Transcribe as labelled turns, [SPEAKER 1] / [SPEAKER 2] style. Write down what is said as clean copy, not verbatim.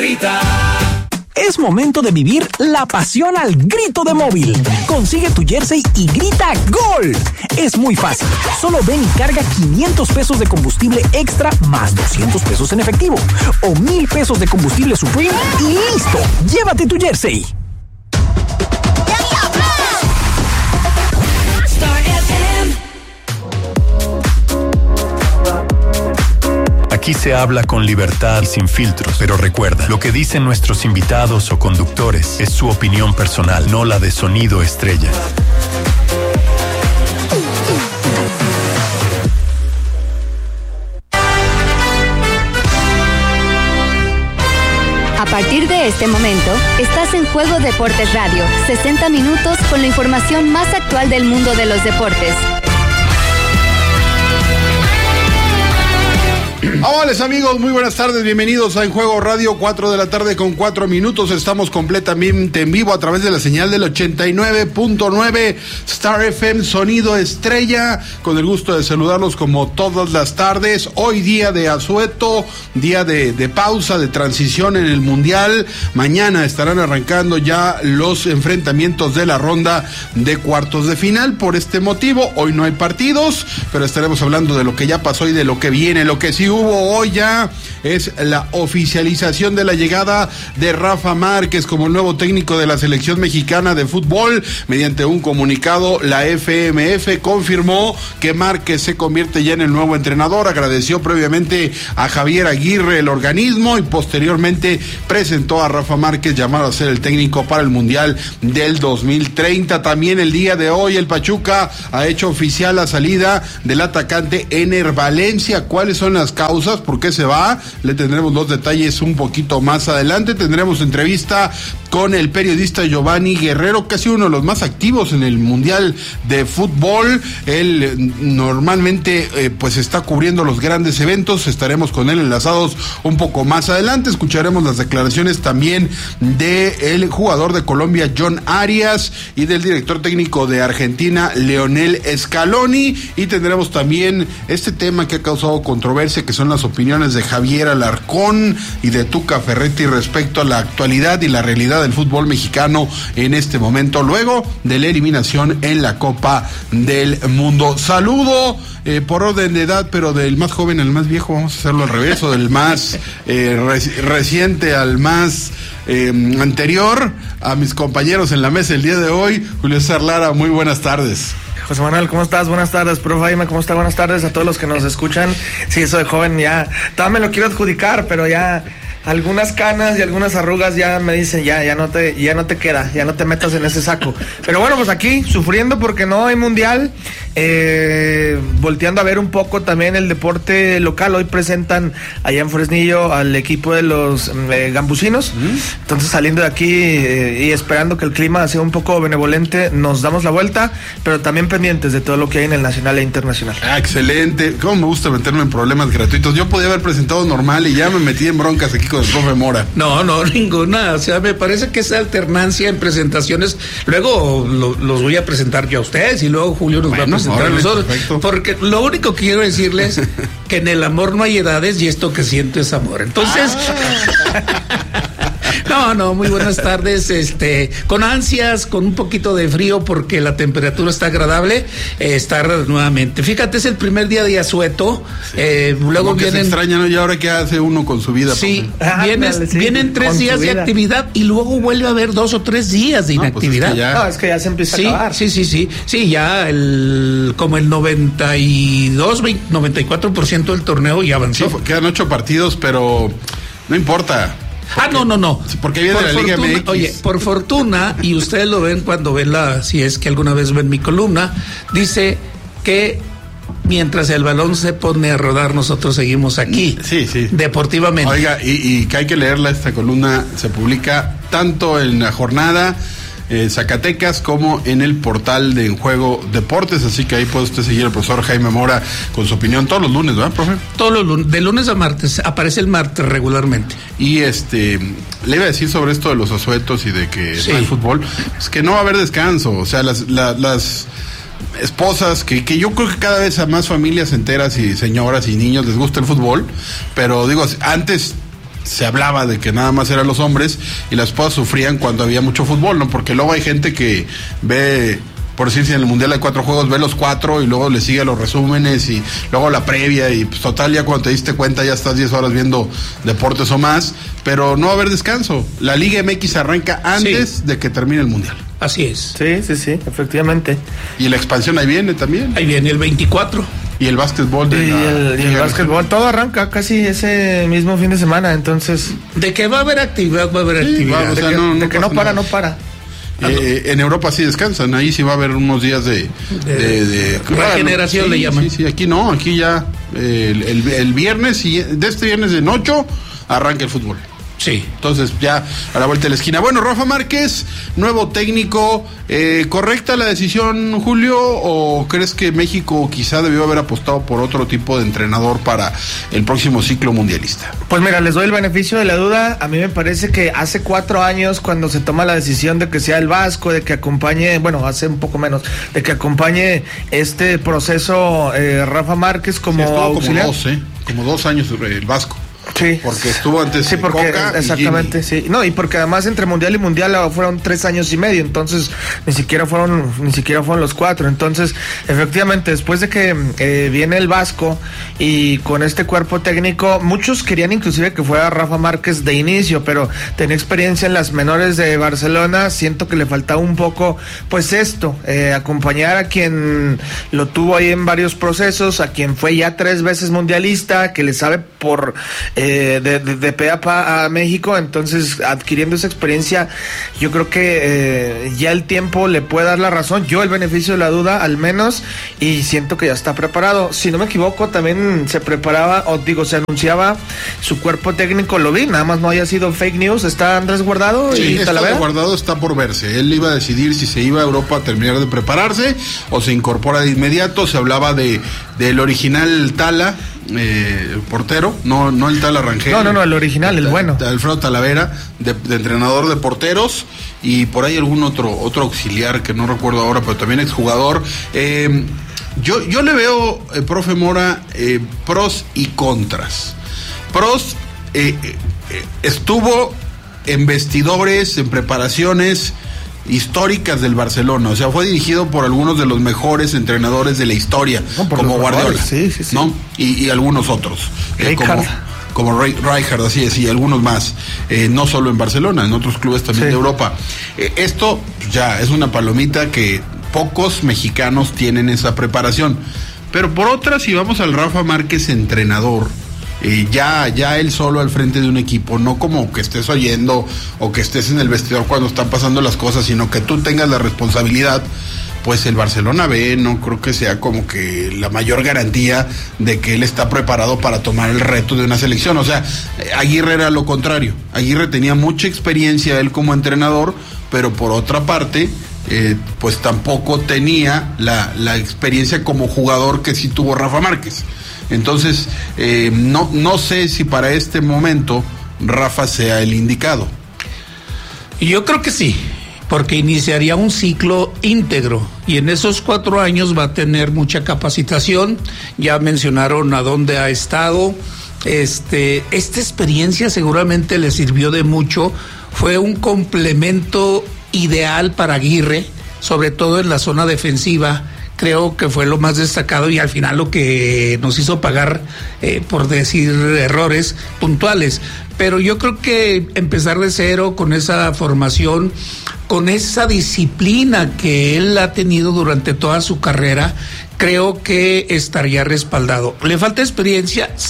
[SPEAKER 1] grita.
[SPEAKER 2] Es momento de vivir la pasión al grito de Móvil. Consigue tu jersey y grita ¡Gol! Es muy fácil. Solo ven y carga 500 pesos de combustible extra más 200 pesos en efectivo. O 1,000 pesos de combustible Supreme y ¡listo! Llévate tu jersey.
[SPEAKER 3] Aquí se habla con libertad y sin filtros, pero recuerda, lo que dicen nuestros invitados o conductores es su opinión personal, no la de Sonido Estrella.
[SPEAKER 4] A partir de este momento, estás en Juego Deportes Radio, 60 minutos con la información más actual del mundo de los deportes.
[SPEAKER 5] Hola amigos, muy buenas tardes, bienvenidos a En Juego Radio, 4 de la tarde con 4 minutos, estamos completamente en vivo a través de la señal del 89.9 Star FM Sonido Estrella, con el gusto de saludarlos como todas las tardes. Hoy día de asueto, día de pausa, de transición en el Mundial. Mañana estarán arrancando ya los enfrentamientos de la ronda de cuartos de final. Por este motivo, hoy no hay partidos, pero estaremos hablando de lo que ya pasó y de lo que viene. Lo que sí hubo hoy ya es la oficialización de la llegada de Rafa Márquez como el nuevo técnico de la selección mexicana de fútbol. Mediante un comunicado, la FMF confirmó que Márquez se convierte ya en el nuevo entrenador. Agradeció previamente a Javier Aguirre el organismo y posteriormente presentó a Rafa Márquez llamado a ser el técnico para el Mundial del 2030. También el día de hoy el Pachuca ha hecho oficial la salida del atacante Ener Valencia. ¿Cuáles son las causas? ¿Por qué se va? Le tendremos los detalles un poquito más adelante. Tendremos entrevista con el periodista Giovanni Guerrero, casi uno de los más activos en el Mundial de Fútbol. Él normalmente pues está cubriendo los grandes eventos. Estaremos con él enlazados un poco más adelante. Escucharemos las declaraciones también del jugador de Colombia John Arias y del director técnico de Argentina Leonel Scaloni, y tendremos también este tema que ha causado controversia, que son las opiniones de Javier Alarcón y de Tuca Ferretti respecto a la actualidad y la realidad del fútbol mexicano en este momento, luego de la eliminación en la Copa del Mundo. Saludo por orden de edad, pero del más joven al más viejo, vamos a hacerlo al revés, o del más reciente al más anterior, a mis compañeros en la mesa el día de hoy. Julio César Lara, muy buenas tardes.
[SPEAKER 6] José Manuel, ¿cómo estás? Buenas tardes. Profe Jaime, ¿cómo está? Buenas tardes a todos los que nos escuchan. Sí, soy joven, ya todavía me lo quiero adjudicar, pero ya algunas canas y algunas arrugas ya me dicen, ya no te queda, ya no te metas en ese saco. Pero bueno, pues aquí, sufriendo porque no hay mundial, volteando a ver un poco también el deporte local. Hoy presentan allá en Fresnillo al equipo de los gambusinos. Entonces, saliendo de aquí y esperando que el clima sea un poco benevolente, nos damos la vuelta, pero también pendientes de todo lo que hay en el nacional e internacional.
[SPEAKER 5] Excelente. Cómo me gusta meterme en problemas gratuitos. Yo podía haber presentado normal y ya me metí en broncas aquí con el profe Mora.
[SPEAKER 7] No, ninguna. O sea, me parece que esa alternancia en presentaciones, luego los voy a presentar yo a ustedes y luego Julio nos va a presentar a nosotros. Perfecto. Porque lo único que quiero decirles que en el amor no hay edades y esto que siento es amor. Entonces... No, muy buenas tardes, con ansias, con un poquito de frío porque la temperatura está agradable, estar nuevamente. Fíjate, es el primer día de asueto, luego
[SPEAKER 5] vienen... Se extraña, ¿no? Y ahora qué hace uno con su vida.
[SPEAKER 7] Sí, vienen 3 días de actividad y luego vuelve a haber 2 o 3 días de inactividad.
[SPEAKER 6] Pues es que ya se empieza a acabar.
[SPEAKER 7] Sí, ya como el 94% del torneo ya avanzó.
[SPEAKER 5] Sí, quedan 8 partidos, pero no importa.
[SPEAKER 7] No.
[SPEAKER 5] Porque viene la Liga MX.
[SPEAKER 7] Oye, por fortuna, y ustedes lo ven cuando ven si es que alguna vez ven mi columna, dice que mientras el balón se pone a rodar, nosotros seguimos aquí.
[SPEAKER 5] Sí.
[SPEAKER 7] Deportivamente.
[SPEAKER 5] Oiga, y que hay que leerla, esta columna se publica tanto en la jornada Zacatecas como en el portal de En Juego Deportes, así que ahí puede usted seguir al profesor Jaime Mora con su opinión todos los lunes, ¿verdad, profe?
[SPEAKER 7] Todos los lunes, de lunes a martes, aparece el martes regularmente.
[SPEAKER 5] Y le iba a decir sobre esto de los asuetos y de que no hay fútbol, es que no va a haber descanso, o sea, las esposas, que yo creo que cada vez a más familias enteras y señoras y niños les gusta el fútbol, pero digo, antes se hablaba de que nada más eran los hombres y las esposas sufrían cuando había mucho fútbol, ¿no? Porque luego hay gente que ve, por decirse, en el Mundial hay 4 juegos, ve los 4 y luego le sigue los resúmenes y luego la previa y pues total ya cuando te diste cuenta ya estás 10 horas viendo deportes o más, pero no va a haber descanso. La Liga MX arranca antes de que termine el Mundial.
[SPEAKER 7] Así es.
[SPEAKER 6] Sí, efectivamente.
[SPEAKER 5] Y la expansión ahí viene también.
[SPEAKER 7] Ahí viene el 24.
[SPEAKER 5] Y el básquetbol.
[SPEAKER 6] Y el básquetbol, todo arranca casi ese mismo fin de semana, entonces...
[SPEAKER 7] De que va a haber actividad, va a haber actividad.
[SPEAKER 6] De que no para.
[SPEAKER 5] En Europa sí descansan, ahí sí va a haber unos días de
[SPEAKER 7] regeneración, le llaman.
[SPEAKER 5] Sí, aquí no, aquí ya el viernes, y de este viernes en 8 arranca el fútbol.
[SPEAKER 7] Sí.
[SPEAKER 5] Entonces ya a la vuelta de la esquina. Bueno, Rafa Márquez, nuevo técnico, ¿correcta la decisión, Julio? ¿O crees que México quizá debió haber apostado por otro tipo de entrenador para el próximo ciclo mundialista?
[SPEAKER 6] Pues mira, les doy el beneficio de la duda. A mí me parece que hace 4 años, cuando se toma la decisión de que sea el Vasco, de que acompañe, bueno, hace un poco menos, de que acompañe este proceso Rafa Márquez como auxiliar.
[SPEAKER 5] Como 2 años el Vasco.
[SPEAKER 6] Sí.
[SPEAKER 5] Porque estuvo antes
[SPEAKER 6] Coca exactamente, sí. No, y porque además entre Mundial y Mundial fueron 3 años y medio, entonces ni siquiera fueron los 4. Entonces, efectivamente, después de que viene el Vasco y con este cuerpo técnico, muchos querían inclusive que fuera Rafa Márquez de inicio, pero tenía experiencia en las menores de Barcelona. Siento que le faltaba un poco, pues acompañar a quien lo tuvo ahí en varios procesos, a quien fue ya 3 veces mundialista, que le sabe por de pe a pa a México. Entonces, adquiriendo esa experiencia, yo creo que ya el tiempo le puede dar la razón, yo el beneficio de la duda al menos, y siento que ya está preparado. Si no me equivoco, también se anunciaba su cuerpo técnico, lo vi, nada más no haya sido fake news. Está Andrés Guardado y Talavera.
[SPEAKER 5] Guardado está por verse, él iba a decidir si se iba a Europa a terminar de prepararse o se incorpora de inmediato. Se hablaba del original Tala, portero, no el Tala Rangel.
[SPEAKER 6] No, el original, el bueno.
[SPEAKER 5] Alfredo Talavera, de entrenador de porteros, y por ahí algún otro auxiliar que no recuerdo ahora, pero también exjugador. Yo le veo, profe Mora, pros y contras. Pros, estuvo en vestidores, en preparaciones históricas del Barcelona, o sea, fue dirigido por algunos de los mejores entrenadores de la historia, como Guardiola, sí. ¿no? Y algunos otros, como Rijkaard, así es, y algunos más, no solo en Barcelona, en otros clubes también de Europa. Esto ya es una palomita que pocos mexicanos tienen esa preparación. Pero por otra, si vamos al Rafa Márquez entrenador, ya él solo al frente de un equipo, no como que estés oyendo o que estés en el vestidor cuando están pasando las cosas, sino que tú tengas la responsabilidad, pues el Barcelona B no creo que sea como que la mayor garantía de que él está preparado para tomar el reto de una selección. O sea, Aguirre era lo contrario. Aguirre tenía mucha experiencia él como entrenador, pero por otra parte, pues tampoco tenía la experiencia como jugador que sí tuvo Rafa Márquez. Entonces, no sé si para este momento Rafa sea el indicado.
[SPEAKER 7] Yo creo que sí, porque iniciaría un ciclo íntegro y en esos 4 años va a tener mucha capacitación. Ya mencionaron a dónde ha estado. Esta experiencia seguramente le sirvió de mucho. Fue un complemento ideal para Aguirre, sobre todo en la zona defensiva. Creo que fue lo más destacado y al final lo que nos hizo pagar, por decir, errores puntuales. Pero yo creo que empezar de cero con esa formación, con esa disciplina que él ha tenido durante toda su carrera, creo que estaría respaldado. ¿Le falta experiencia?